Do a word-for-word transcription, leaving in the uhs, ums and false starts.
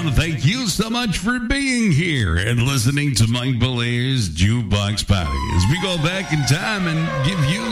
want to thank you so much for being here and listening to Mike Belair's Jukebox Party as we go back in time and give you